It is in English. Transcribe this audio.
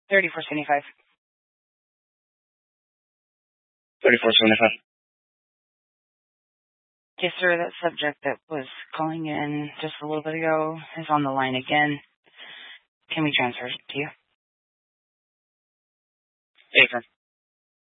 3475. 3475. Yes, sir. That subject that was calling in just a little bit ago is on the line again. Can we transfer it to you? Affirm.